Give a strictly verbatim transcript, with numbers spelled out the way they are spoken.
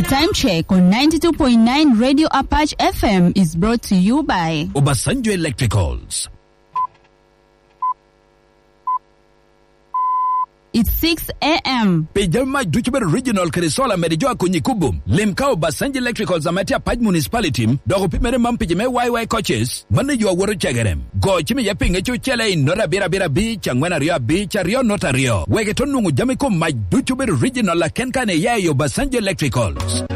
Time check on ninety-two point nine Radio Apache F M is brought to you by Obasanjo Electricals. It's six a.m. Pejama Duchber Regional Kerisola Medijoa Kunyikubum. Limka Obasanjo Electricals Amatia Paj Municipality. Dogo Pimere Mampijame Y Y coaches. Manage your word chagarem. Go Chimi Yaping at your chele in Nora Bira Bira Beach and Rio Beach, Rio Notario. Wegeton Jamaico, my Duchber Regional Kenkane Yayo Obasanjo Electricals.